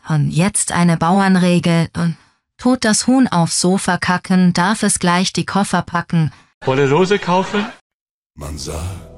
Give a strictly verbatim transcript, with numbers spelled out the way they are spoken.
Und jetzt eine Bauernregel. Tut das Huhn aufs Sofa kacken, darf es gleich die Koffer packen. Wolle Rose kaufen? Man sagt,